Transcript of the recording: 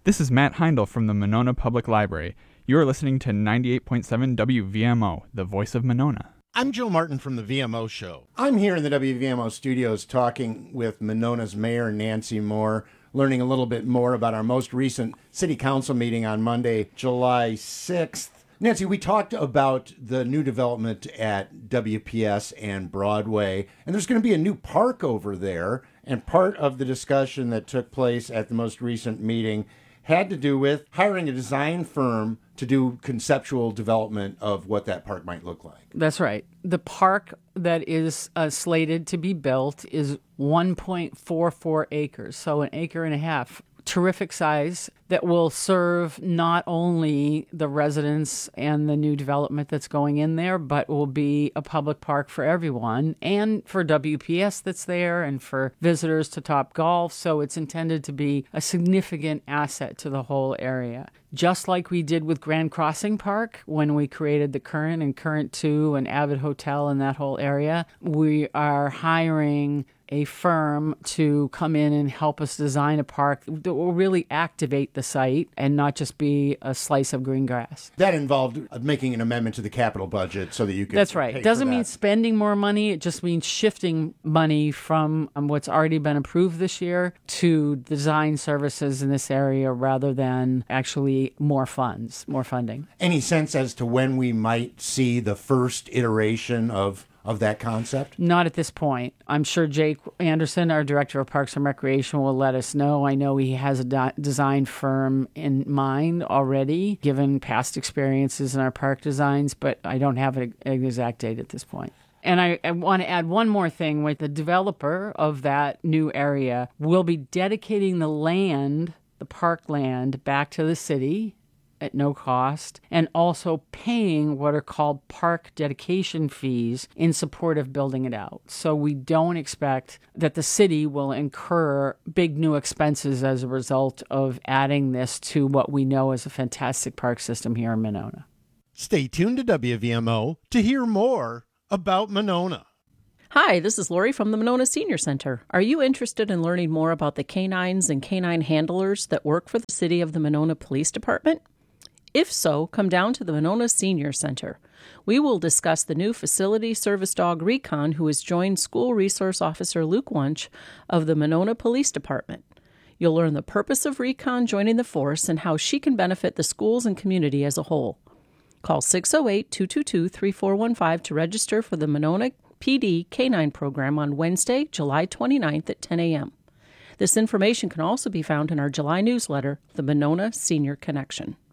This is Matt Heindel from the Monona Public Library. You are listening to 98.7 WVMO, the voice of Monona. I'm Joe Martin from the VMO Show. I'm here in the WVMO studios talking with Monona's Mayor, Nancy Moore, learning a little bit more about our most recent City Council meeting on Monday, July 6th. Nancy, we talked about the new development at WPS and Broadway, and there's going to be a new park over there, and part of the discussion that took place at the most recent meeting had to do with hiring a design firm to do conceptual development of what that park might look like. That's right. The park that is slated to be built is 1.44 acres, so an acre and a half. Terrific size that will serve not only the residents and the new development that's going in there, but will be a public park for everyone and for WPS that's there and for visitors to Topgolf. So it's intended to be a significant asset to the whole area. Just like we did with Grand Crossing Park when we created the Current and Current 2 and Avid Hotel in that whole area, we are hiring a firm to come in and help us design a park that will really activate the site and not just be a slice of green grass. That involved making an amendment to the capital budget so that you could. That's right. It doesn't mean spending more money. It just means shifting money from what's already been approved this year to design services in this area rather than actually more funding. Any sense as to when we might see the first iteration of that concept? Not at this point. I'm sure Jake Anderson, our Director of Parks and Recreation, will let us know. I know he has a design firm in mind already, given past experiences in our park designs, but I don't have an exact date at this point. And I want to add one more thing. With the developer of that new area will be dedicating the land, the park land, back to the city at no cost, and also paying what are called park dedication fees in support of building it out. So we don't expect that the city will incur big new expenses as a result of adding this to what we know as a fantastic park system here in Monona. Stay tuned to WVMO to hear more about Monona. Hi, this is Lori from the Monona Senior Center. Are you interested in learning more about the canines and canine handlers that work for the City of the Monona Police Department? If so, come down to the Monona Senior Center. We will discuss the new facility service dog Recon, who has joined School Resource Officer Luke Wunsch of the Monona Police Department. You'll learn the purpose of Recon joining the force and how she can benefit the schools and community as a whole. Call 608-222-3415 to register for the Monona PD Canine Program on Wednesday, July 29th at 10 a.m. This information can also be found in our July newsletter, The Monona Senior Connection.